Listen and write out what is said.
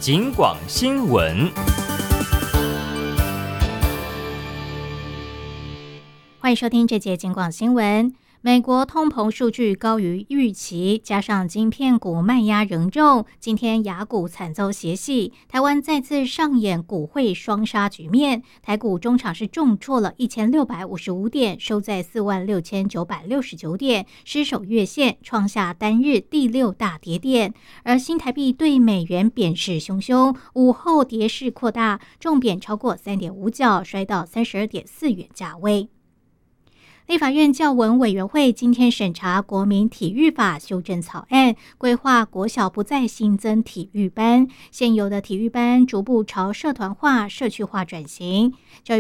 警广新闻。 欢迎收听这节警广新闻。美国通膨数据高于预期，加上晶片股卖压仍重，今天亚股惨遭血洗，台湾再次上演股汇双杀局面。台股中场是重挫了1655点，收在46969点，失守月线，创下单日第6大跌点。而新台币对美元贬势汹汹，午后跌势扩大，重贬超过3.5角，摔到32.4元价位。立法院教文委员会今天审查国民体育法修正草案，规划国小不再新增体育班，现有的体育班逐步朝社团化、社区化转型。教育